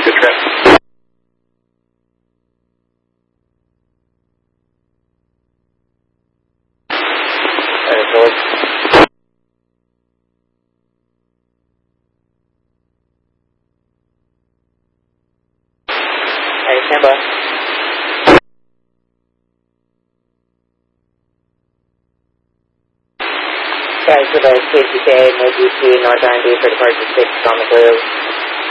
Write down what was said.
Good trip. George. Hey, stand by. Guys, with a KCK, no GT, North Island for departure 6 on the blue.